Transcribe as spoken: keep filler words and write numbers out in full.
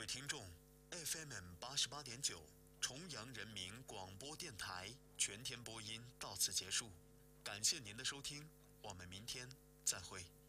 位听众 ，F M 八十八点九，重阳人民广播电台全天播音到此结束，感谢您的收听，我们明天再会。